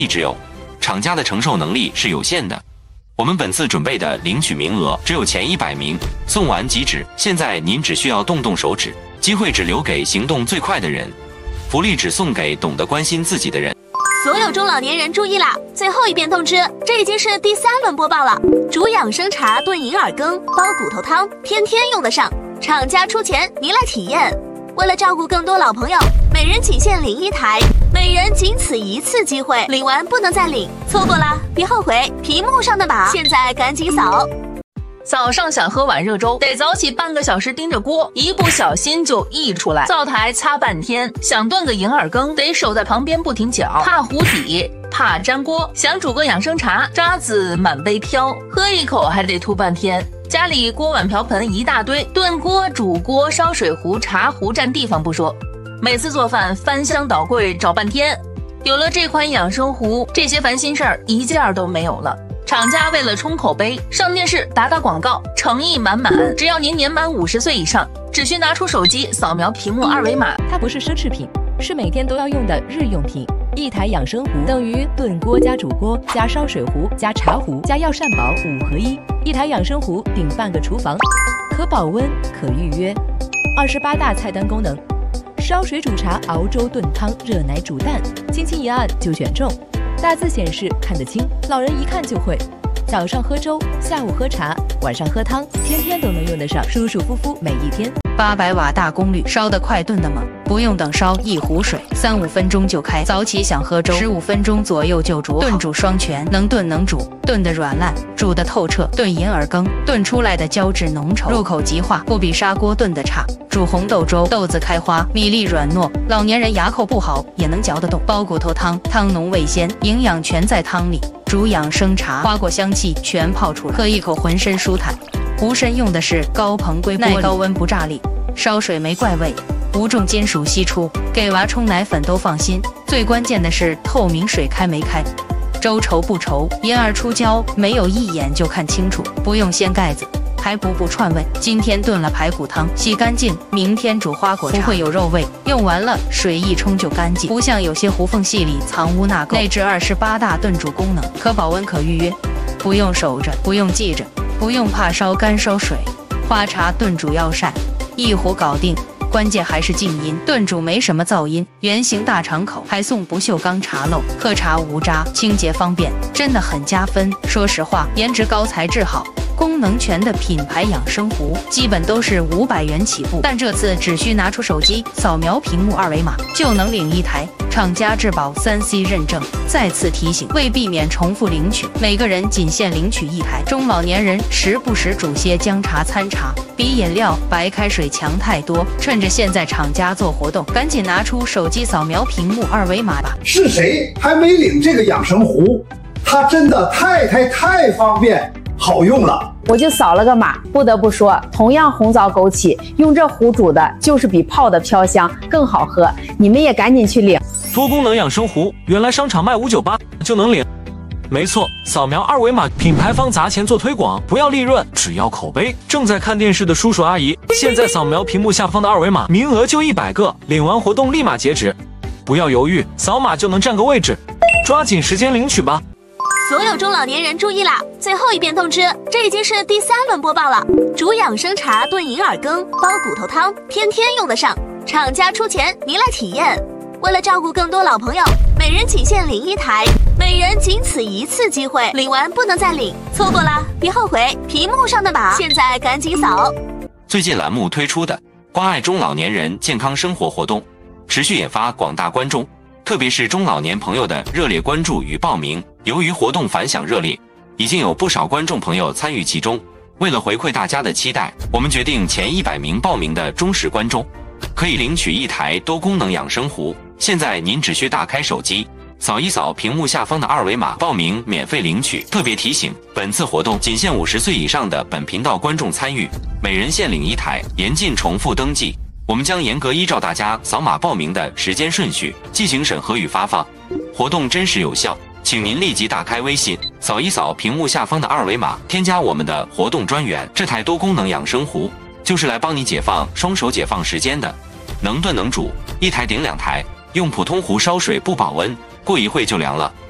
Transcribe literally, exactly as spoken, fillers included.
一直有，厂家的承受能力是有限的。我们本次准备的领取名额只有前一百名，送完即止。现在您只需要动动手指，机会只留给行动最快的人，福利只送给懂得关心自己的人。 所有中老年人注意啦！最后一遍通知，这已经是第三轮播报了。煮养生茶炖银耳羹，煲骨头汤，天天用得上。厂家出钱，您来体验。为了照顾更多老朋友，每人仅限领一台，每人仅此一次机会，领完不能再领，错过了别后悔。屏幕上的码，现在赶紧扫。 早上想喝碗热粥，得早起半个小时盯着锅，一不小心就溢出来，灶台擦半天。想炖个银耳羹，得守在旁边不停搅，怕糊底，怕粘锅。想煮个养生茶，渣子满杯飘，喝一口还得吐半天。家里锅碗瓢盆一大堆，炖锅、煮锅、烧水壶、茶壶占地方不说，每次做饭翻箱倒柜找半天。有了这款养生壶，这些烦心事儿一件都没有了。厂家为了冲口碑，上电视打打广告，诚意满满。只要您年满五十岁以上，只需拿出手机扫描屏幕二维码。 它不是奢侈品，是每天都要用的日用品。一台养生壶等于炖锅加煮锅加烧水壶加茶壶加药膳宝五合一。一台养生壶顶半个厨房，可保温可预约。二十八大菜单功能：烧水煮茶、熬粥炖汤、热奶煮蛋，轻轻一按就选中。大字显示看得清，老人一看就会。早上喝粥，下午喝茶，晚上喝汤，天天都能用得上，舒舒服服每一天。 八百瓦大功率，烧得快炖得猛，不用等烧一壶水，三五分钟就开。早起想喝粥，十五分钟左右就煮好。炖煮双全，能炖能煮，炖得软烂，煮得透彻。炖银耳羹，炖出来的胶质浓稠，入口即化，不比砂锅炖的差。煮红豆粥，豆子开花，米粒软糯，老年人牙口不好也能嚼得动。煲骨头汤，汤浓味鲜，营养全在汤里。煮养生茶，花果香气全泡出来，喝一口浑身舒坦。壶身用的是高硼硅玻璃，耐高温不炸裂，烧水没怪味，无重金属析出，给娃冲奶粉都放心。最关键的是透明，水开没开，粥稠不稠，银耳出胶没有一眼就看清楚，不用掀盖子，还补补串味。今天炖了排骨汤，洗干净，明天煮花果茶，不会有肉味，用完了水一冲就干净。不像有些壶缝隙里藏污纳垢。内置二十八大炖煮功能，可保温可预约，不用守着，不用记着，不用怕烧干烧水。花茶炖煮药膳，一壶搞定。关键还是静音，炖煮没什么噪音，圆形大敞口，还送不锈钢茶漏，喝茶无渣，清洁方便，真的很加分。说实话，颜值高材质好，功能全的品牌养生壶基本都是五百元起步，但这次只需拿出手机扫描屏幕二维码就能领一台，厂家质保 三 C 认证。再次提醒，为避免重复领取，每个人仅限领取一台。中老年人时不时煮些姜茶参茶，比饮料、白开水强太多。趁着现在厂家做活动，赶紧拿出手机扫描屏幕二维码吧。 是谁还没领这个养生壶？它真的太太太方便好用了。 我就扫了个码，不得不说，同样红枣枸杞，用这壶煮的就是比泡的飘香更好喝。你们也赶紧去领多功能养生壶，原来商场卖五九八就能领。没错，扫描二维码，品牌方砸钱做推广，不要利润，只要口碑。正在看电视的叔叔阿姨，现在扫描屏幕下方的二维码，名额就一百个，领完活动立马截止，不要犹豫，扫码就能占个位置，抓紧时间领取吧。 所有中老年人注意啦！最后一遍通知，这已经是第三轮播报了。煮养生茶炖银耳羹，煲骨头汤，天天用得上。厂家出钱，您来体验。为了照顾更多老朋友，每人仅限领一台，每人仅此一次机会，领完不能再领，错过了别后悔。屏幕上的码，现在赶紧扫。 最近栏目推出的关爱中老年人健康生活活动，持续引发广大观众，特别是中老年朋友的热烈关注与报名。由于活动反响热烈，已经有不少观众朋友参与其中。为了回馈大家的期待，我们决定前一百名报名的忠实观众可以领取一台多功能养生壶。现在您只需打开手机，扫一扫屏幕下方的二维码，报名免费领取。特别提醒，本次活动仅限五十岁以上的本频道观众参与，每人限领一台，严禁重复登记。我们将严格依照大家扫码报名的时间顺序进行审核与发放，活动真实有效。请您立即打开微信，扫一扫屏幕下方的二维码，添加我们的活动专员。这台多功能养生壶就是来帮你解放双手解放时间的，能炖能煮，一台顶两台。用普通壶烧水不保温，过一会就凉了。